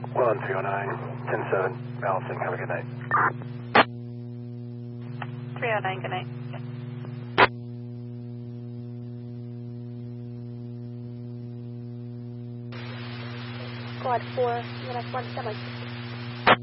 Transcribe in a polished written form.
Well, 309, 10-7, balancing. Have a good night. 309, good night. Squad 4, I'm going to 1 semi.